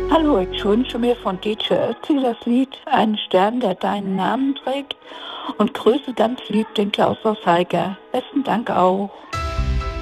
Hallo, ich wünsche mir von DJ Ötzi das Lied Einen Stern, der deinen Namen trägt und grüße ganz lieb den Klaus aus Haiger. Besten Dank auch.